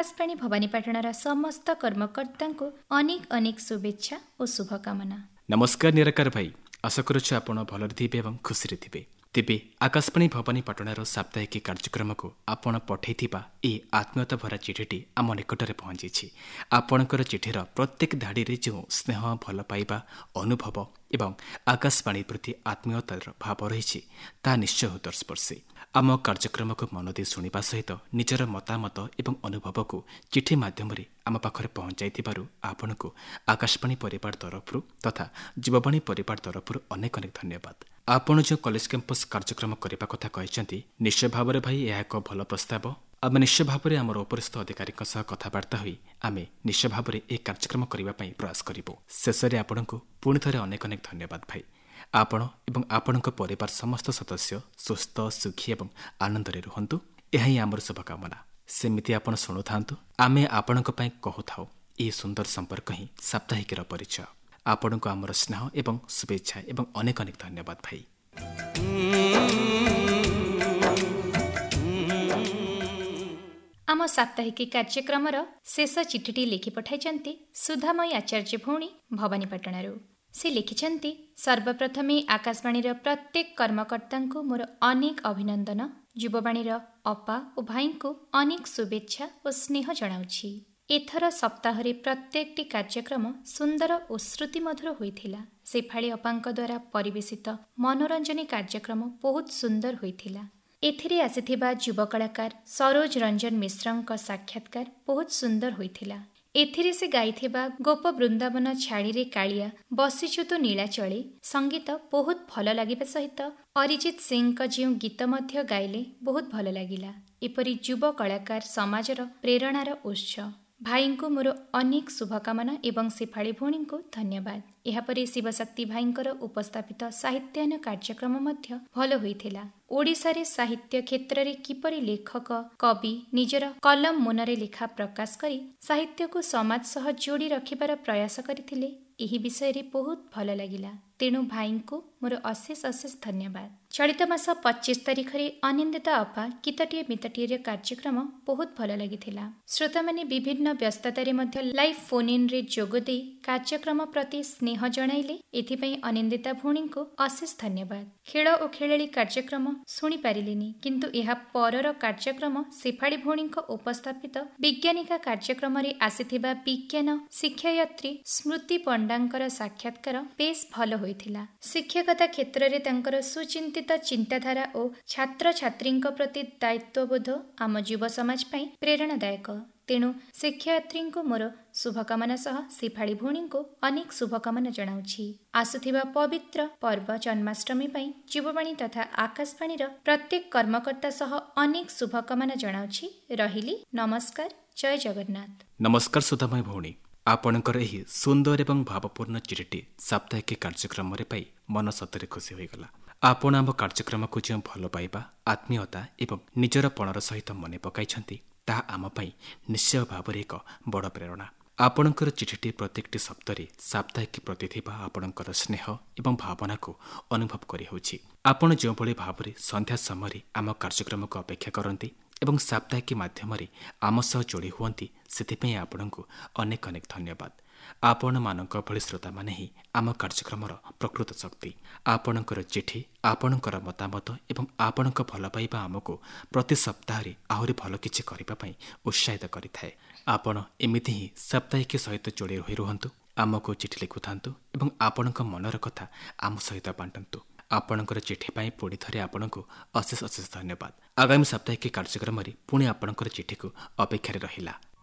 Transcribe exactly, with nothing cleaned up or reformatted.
आकाशवाणी भवानीपाटणार समस्त कर्मकर्ता को अनेक अनेक शुभेच्छा और शुभकामना। नमस्कार निराकार भाई, आशा करुछु आपण भलरे थिबे एवं खुशी थिबे। तेबे आकाशवाणी भवानीपाटणार साप्ताहिक कार्यक्रम को आपण पठैथिबा ए आत्मीयता भरा चिठीटी आम निकटरे पहुंची। आपणकर चिठीर प्रत्येक धाड़ी रे जो स्नेह भल पाइबा अनुभव एवं आकाशवाणी प्रति आत्मीयतार भाव रही ता निश्चय हृदयस्पर्शी। आम कार्यक्रम को मन दे शुणा सहित निजर मतामत एवं अनुभव को चिठी माध्यम आम पाखरे पहुंचाई आपण को आकाशवाणी परिवार तरफ तथा जीववाणी परिवार तरफ अनेक अनेक धन्यवाद। आपण जो कॉलेज कैंपस कार्यक्रम करने कथा कहते निश्चय भाव में भाई यह एक भल प्रस्ताव। आम निश्चय भाव में आमर उपरिस्थ अधिकारी कथबार्ता हुई आम निश्चय भाव में यह कार्यक्रम करने प्रयास करूँ। शेष में आपण को पुणी थे अनेक अनेक धन्यवाद भाई। आपण एवं आपण परिवार समस्त सदस्य सुस्थ सुखी एवं आनंद रुहतु, यह ही आमर शुभकामना। सेमिति आपण शुणु था आमे आपण कहू था ये सुंदर संपर्क ही साप्ताहिक परिचय। आपण को आमर स्नेह एवं शुभेच्छा एवं अनेक अनेक धन्यवाद भाई। आम साप्ताहिक कार्यक्रम शेष चिठीटी लिखि पठाई सुधामयी आचार्य भौणी भवानीपाटणार। से लिखिछन्ति सर्वप्रथमे आकाशवाणीर प्रत्येक कर्मकर्ता को मोर अनेक अभिनंदन। युववाणीर अपा और भाई को अनेक शुभेच्छा और स्नेह जनाउछि। एथर सप्ताह प्रत्येकटी कार्यक्रम सुंदर और श्रुतिमधुर होइथिला। सेफाळी अपांक द्वारा परिवेशित मनोरंजनी कार्यक्रम बहुत सुंदर होइथिला। एथिरे आसिथिबा युव कलाकार सरोज रंजन मिश्रଙ୍କ साक्षात्कार बहुत सुंदर होइथिला। एथिरे से गाइथिबा गोप वृंदावन छाड़ी रे कालिया बसिछु तो नीलाचले संगीत बहुत भल लागिबा सहित अरिजित सिंह जो गीत मध्य गाइले बहुत भल लागिला। एपरी युव कलाकार समाजर प्रेरणार उत्स। भाई को मोर अनेक शुभकामना एवं शेफाळी भौणी को धन्यवाद। एहापरि शिवशक्ति भाईंकर उपस्थापित साहित्यायन कार्यक्रम मध्य भल होइथिला। ओडिशा रे साहित्य क्षेत्र रे किपरि लेखक कवि निजर कलम मुनरे लेखा प्रकाश करी साहित्य को समाज सह जोड़ी रखिबार प्रयास करथिले, एही विषय रे बहुत भल लागिला। तेणु भाई को मोर अशेष अशेष धन्यवाद। चलित मास पच्चीस तारिख रे अनिंदिता अपा कितटिए मितटिए कार्यक्रम बहुत भल लागिथिला। श्रोता माने विभिन्न व्यस्ततारे मध्य लाइव फोन इन रे जोग दे कार्यक्रम प्रति स्नेह जणाइले, एथिपई अनिंदिता भौणी को अशेष धन्यवाद। खेल और खेलाड़ी कार्यक्रम शुणी पारिलेनी, किंतु एहा परर कार्यक्रम शेफाळी भौणी उपस्थापित विज्ञानिका कार्यक्रम रे आसिथिबा विज्ञान शिक्षयत्री स्मृति पंडांकर साक्षात्कार बेस भल होइथिला। शिक्षकता क्षेत्र रे तांकर सुचिंतित चिंताधारा और छात्र छात्री प्रति दायित्वबोध आम युव समाज पई प्रेरणादायक। तेणु शिक्षयत्री को मोर शुभकामना सह शेफाळी भौणी को अनेक शुभकामना जनाउछि। आसुथिबा पवित्र पर्व जन्माष्टमी पई जीववाणी तथा आकाशवाणीर प्रत्येक कर्मकर्ता सह अनेक शुभकामना जनाउछि। रहिली नमस्कार, जय जगन्नाथ। नमस्कार सुधामयी भौणी, आपणकर एही सुंदर एवं भावपूर्ण चिठीटी साप्ताहिक कार्यक्रम रे पाई मन सतरे खुशी होईगला। आपण आम कार्यक्रम को जो भल पाइबा आत्मीयता एवं निजर पणर सहित मने पकाइछन्ति ताहा आम पाई निश्चय भाव एक बड़ प्रेरणा। आपणकर चिठीटी प्रत्येकटी शब्दरे साप्ताहिक प्रति थिबा आपणकर स्नेह एवं भावना को अनुभव करि होछि। आपण जो भली भावरे संध्या समय आम कार्यक्रम को अपेक्षा करती एवं साप्ताहिक माध्यम आम सह जोड़ी हुअंती, सेथिपई आपणको अनेक अनेक धन्यवाद। आपण मानक भली श्रोता माने ही आम कार्यक्रमर प्रकृत शक्ति। आपणकर चिठी, आपणकर मतामत एवं आपणक भल पाइबा आमको प्रति सप्ताह आहुरी भल किछि करिबा पई उत्साहित करिथाए। आपण एमिति ही साप्ताहिक सहित जोड़ी रही रुहंतु, आमको चिठी लिखुथांतु एवं आपणक मनर कथा आम सहित बांटंतु। आपणकर चिठी पाई पुणी थरे आपणको अशेष अशेष धन्यवाद। आगामी साप्ताहिक कार्यक्रम पुणी आपणकर चिठी को अपेक्षा रहिला।